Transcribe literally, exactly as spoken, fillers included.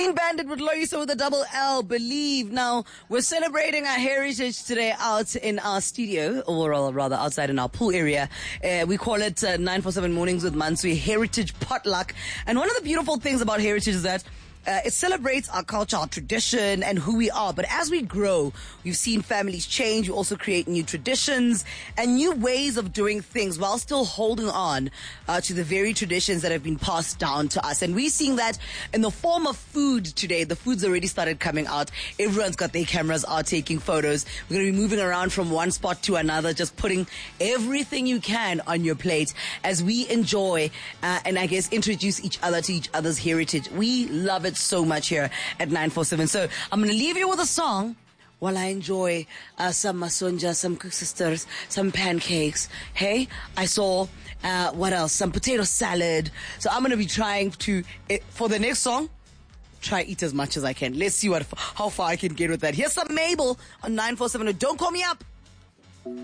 Clean Bandit with Loyiso with a double L, Believe. Now, we're celebrating our heritage today out in our studio, or rather outside in our pool area. Uh, we call it uh, nine four seven Mornings with Mansui Heritage Potluck. And one of the beautiful things about heritage is that Uh, it celebrates our culture, our tradition, and who we are. But as we grow, we've seen families change. We also create new traditions and new ways of doing things while still holding on uh, to the very traditions that have been passed down to us. And we're seeing that in the form of food today. The food's already started coming out. Everyone's got their cameras out taking photos. We're going to be moving around from one spot to another, just putting everything you can on your plate as we enjoy uh, and I guess introduce each other to each other's heritage. We love it so much here at nine four seven. So I'm going to leave you with a song while I enjoy uh, some masonja, some cook sisters, some pancakes. Hey, I saw, uh, what else? Some potato salad. So I'm going to be trying to, uh, for the next song, try eat as much as I can. Let's see what how far I can get with that. Here's some Mabel on nine four seven. Don't call me up.